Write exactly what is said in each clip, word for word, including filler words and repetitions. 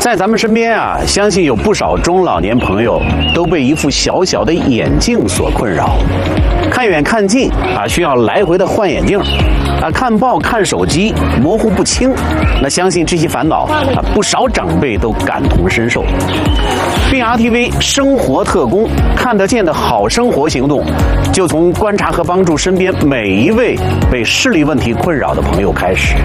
在咱们身边啊，相信有不少中老年朋友都被一副小小的眼镜所困扰，看远看近啊，需要来回的换眼镜啊，看报看手机模糊不清。那相信这些烦恼啊，不少长辈都感同身受。B R T V 生活特工看得见的好生活行动，就从观察和帮助身边每一位被视力问题困扰的朋友开始。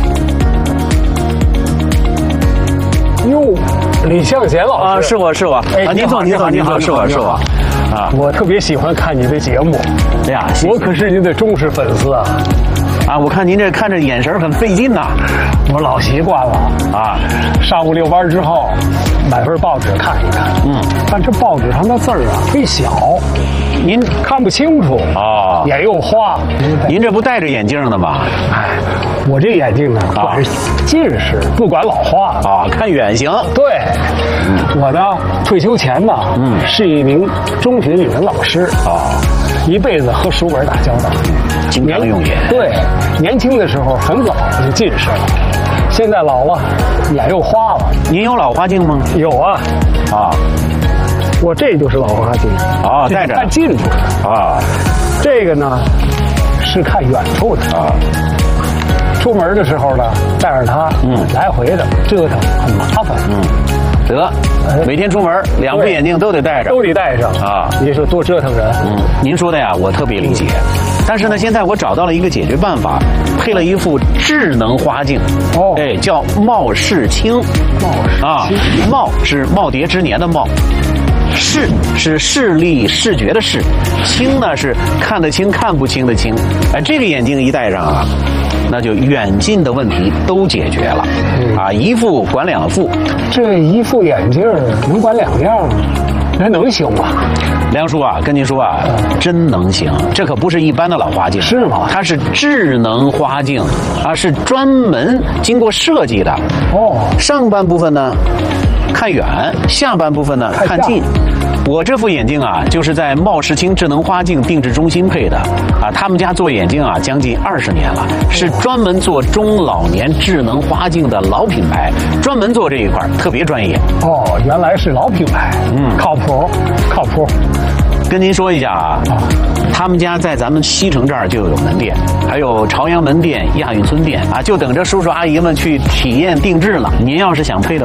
哟，李向贤老师啊，是我是我哎啊，您坐您坐您坐，是我是我啊， 我特别喜欢看你的节目， 哎呀，谢谢我可是您的忠实粉丝啊！ 啊，我看您这看着眼神很费劲呐， 我老习惯了啊， 上午遛弯之后买份报纸看一看， 嗯， 但这报纸上的字儿啊忒小， 您看不清楚哦， 眼又花。 您这不戴着眼镜呢吗？ 哎，我这眼镜呢，管是近视，不管老花啊，看远行。 对，我呢退休前呢， 嗯， 是一名中学语文老师啊， 一辈子和书本打交道， 经常用眼。 对，年轻的时候很早就近视了，现在老了，眼又花了。 您有老花镜吗？ 有啊， 啊， 我这就是老花镜啊，戴着看近处的啊， 这个呢是看远处的啊。 出门的时候呢，带着它， 嗯， 来回的折腾很麻烦， 嗯，得，每天出门两副眼镜都得戴着， 都得戴上啊。 你说多折腾人。 嗯，您说的呀，我特别理解。但是呢，现在我找到了一个解决办法，配了一副智能花镜， 哦， 哎，叫貌视清。 貌视啊，貌是耄耋之年的貌。视是视力视觉的视，清呢是看得清看不清的清。哎，这个眼镜一戴上啊，那就远近的问题都解决了，嗯，啊，一副管两副。 这一副眼镜能管两样，那能行吗？ 梁叔啊，跟您说啊，真能行，这可不是一般的老花镜， 是吗？ 它是智能花镜啊，是专门经过设计的。 哦， 上半部分呢看远，下半部分呢看近。我这副眼镜啊，就是在貌视清智能花镜定制中心配的啊。他们家做眼镜啊，将近二十年了，是专门做中老年智能花镜的老品牌，专门做这一块，特别专业。 哦，原来是老品牌， 嗯， 靠谱，靠谱。 跟您说一下啊，他们家在咱们西城这儿就有门店，还有朝阳门店、亚运村店啊，就等着叔叔阿姨们去体验定制呢。您要是想配的。